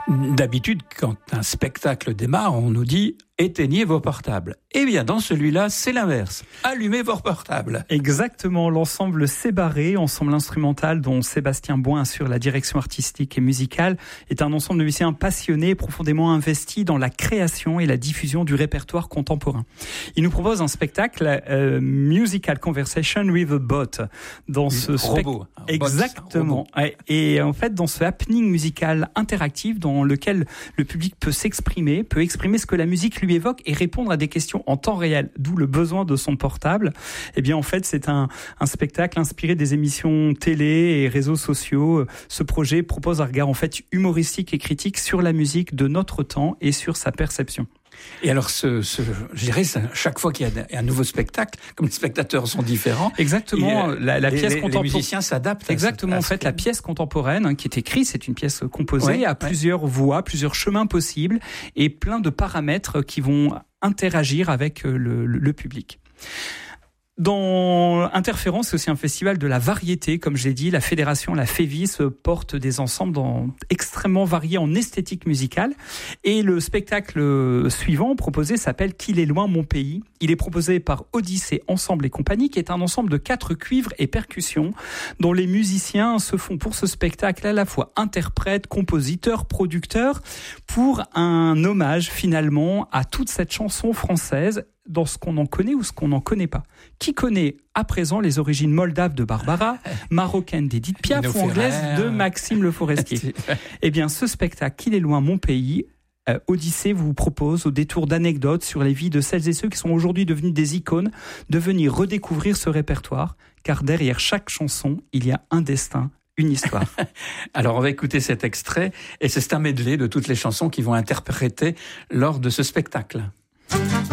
D'habitude, quand un spectacle démarre, on nous dit « éteignez vos portables ». Eh bien, dans celui-là, c'est l'inverse. Allumez vos portables. Exactement. L'ensemble C'est Barré, ensemble instrumental dont Sébastien Boin assure la direction artistique et musicale, est un ensemble de musiciens passionnés, profondément investis dans la création et la diffusion du répertoire contemporain. Il nous propose un spectacle Musical Conversation with a Bot. Dans ce robot. Exactement. Robot. Et en fait, dans ce happening musical interactif dans lequel le public peut s'exprimer, peut exprimer ce que la musique lui évoque et répondre à des questions en temps réel, d'où le besoin de son portable. Eh bien, en fait, c'est un spectacle inspiré des émissions télé et réseaux sociaux. Ce projet propose un regard, en fait, humoristique et critique sur la musique de notre temps et sur sa perception. Et alors, je dirais, chaque fois qu'il y a un nouveau spectacle, comme les spectateurs sont différents. Exactement. La pièce contemporaine. Les musiciens s'adaptent. Exactement. En fait, la pièce contemporaine qui est écrite, c'est une pièce composée à plusieurs voix, plusieurs chemins possibles et plein de paramètres qui vont interagir avec le public. Dans Interférence, c'est aussi un festival de la variété. Comme je l'ai dit, la fédération, la FEVIS, porte des ensembles extrêmement variés en esthétique musicale. Et le spectacle suivant proposé s'appelle « Qu'il est loin mon pays ». Il est proposé par Odyssée Ensemble et Compagnie, qui est un ensemble de 4 cuivres et percussions, dont les musiciens se font pour ce spectacle à la fois interprètes, compositeurs, producteurs, pour un hommage finalement à toute cette chanson française, dans ce qu'on en connaît ou ce qu'on n'en connaît pas. Qui connaît à présent les origines moldaves de Barbara, marocaines d'Edith Piaf ou anglaises de Maxime Le Forestier? Eh bien, ce spectacle, Qu'il est loin mon pays, Odyssée vous propose, au détour d'anecdotes sur les vies de celles et ceux qui sont aujourd'hui devenus des icônes, de venir redécouvrir ce répertoire, car derrière chaque chanson, il y a un destin, une histoire. Alors, on va écouter cet extrait, et c'est un medley de toutes les chansons qui vont interpréter lors de ce spectacle.